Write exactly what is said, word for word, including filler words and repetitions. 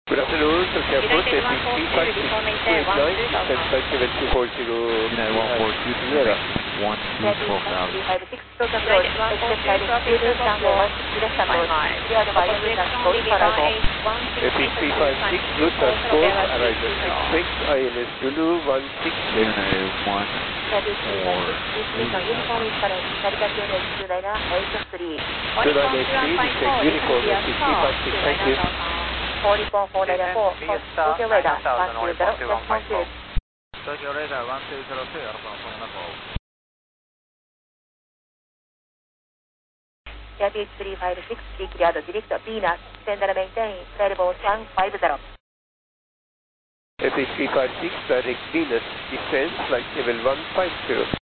Good afternoon, Tokyo Airport, S H three five six two eight nine, descent flight level two four zero. United one four two three, one two twelve thousand. S H three five six, good transport, arrival six six, I N S Zulu one six six. United one four three. Good I N S three, detect uniform S H three five six, thank you. Tokyo Radar four, Tokyo Radar one two zero, just one two. Tokyo Radar one two zero two, Alpha Monaco. S H three five six, declared direct Venus, send and maintain, variable one five zero. S H three five six, direct Venus, descent, flight level one five zero.